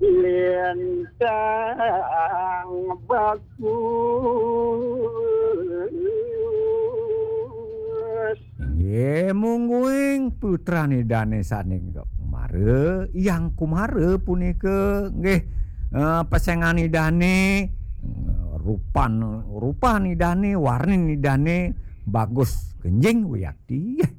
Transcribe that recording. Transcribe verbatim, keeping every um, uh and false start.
lintang bagus. Nggih mungguing putrane Dane saking Kumare, Hyang Kumare punika nggih eh, pesengani Dane rupan rupanidane warninidane bagus genjing wiyadi.